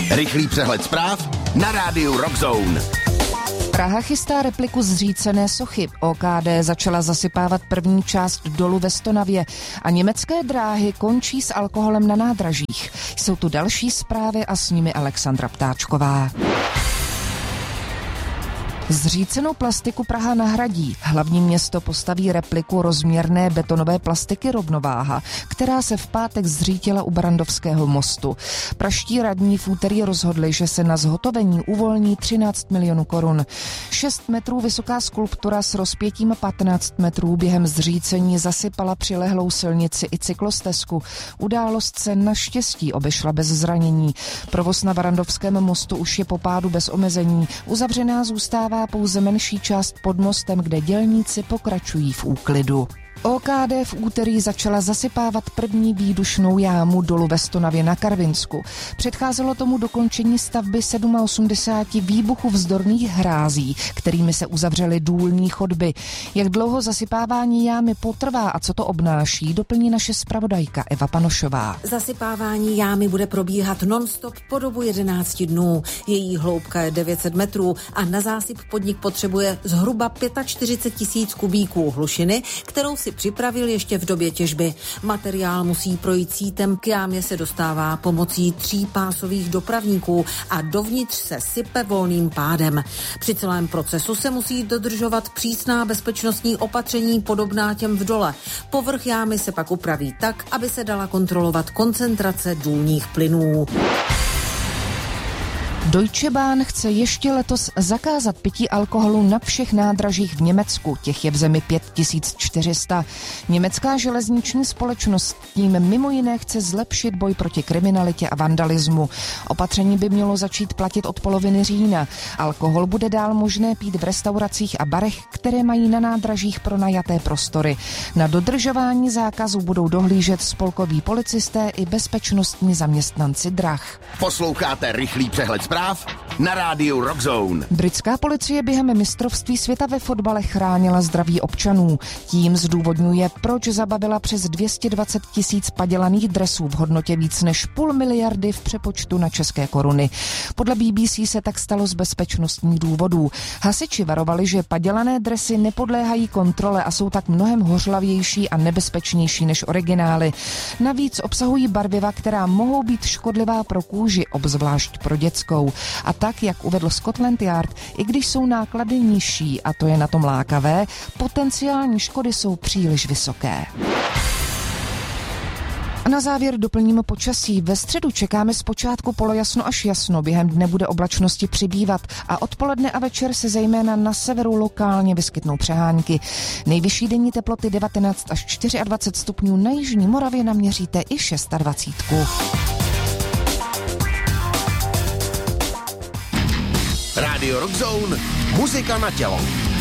Rychlý přehled zpráv na rádiu Rockzone. Praha chystá repliku zřícené sochy. OKD začala zasypávat první část dolu ve Stonavě a německé dráhy končí s alkoholem na nádražích. Jsou tu další zprávy a s nimi Alexandra Ptáčková. Zřícenou plastiku Praha nahradí. Hlavní město postaví repliku rozměrné betonové plastiky Rovnováha, která se v pátek zřítila u Barrandovského mostu. Praští radní v úterý rozhodli, že se na zhotovení uvolní 13 milionů korun. 6 metrů vysoká skulptura s rozpětím 15 metrů během zřícení zasypala přilehlou silnici i cyklostezku. Událost se naštěstí obešla bez zranění. Provoz na Barrandovském mostu už je po pádu bez omezení. Uzavřená zůstává pouze menší část pod mostem, kde dělníci pokračují v úklidu. OKD v úterý začala zasypávat první výdušnou jámu dolu ve Stonavě na Karvinsku. Předcházelo tomu dokončení stavby 87 výbuchů vzdorných hrází, kterými se uzavřely důlní chodby. Jak dlouho zasypávání jámy potrvá a co to obnáší, doplní naše zpravodajka Eva Panošová. Zasypávání jámy bude probíhat non-stop po dobu 11 dnů. Její hloubka je 900 metrů a na zásyp podnik potřebuje zhruba 45 000 kubíků hlušiny, kterou si připravil ještě v době těžby. Materiál musí projít sítem, k jámě se dostává pomocí 3 pásových dopravníků a dovnitř se sype volným pádem. Při celém procesu se musí dodržovat přísná bezpečnostní opatření podobná těm v dole. Povrch jámy se pak upraví tak, aby se dala kontrolovat koncentrace důlních plynů. Deutsche Bahn chce ještě letos zakázat pití alkoholu na všech nádražích v Německu. Těch je v zemi 5400. Německá železniční společnost tím mimo jiné chce zlepšit boj proti kriminalitě a vandalismu. Opatření by mělo začít platit od poloviny října. Alkohol bude dál možné pít v restauracích a barech, které mají na nádražích pronajaté prostory. Na dodržování zákazu budou dohlížet spolkoví policisté i bezpečnostní zaměstnanci drah. Posloucháte rychlý přehled zpráv na rádiu Rockzone. Britská policie během mistrovství světa ve fotbale chránila zdraví občanů. Tím zdůvodňuje, proč zabavila přes 220 000 padělaných dresů v hodnotě víc než 500 miliardy v přepočtu na české koruny. Podle BBC se tak stalo z bezpečnostních důvodů. Hasiči varovali, že padělané dresy nepodléhají kontrole a jsou tak mnohem hořlavější a nebezpečnější než originály. Navíc obsahují barviva, která mohou být škodlivá pro kůži, obzvlášť pro dětskou. A tak, jak uvedl Scotland Yard, i když jsou náklady nižší, a to je na tom lákavé, potenciální škody jsou příliš vysoké. A na závěr doplníme počasí. Ve středu čekáme zpočátku polojasno až jasno, během dne bude oblačnosti přibývat a odpoledne a večer se zejména na severu lokálně vyskytnou přehánky. Nejvyšší denní teploty 19 až 24 stupňů, na jižní Moravě naměříte i 26. Rádio Rockzone, muzika na tělo.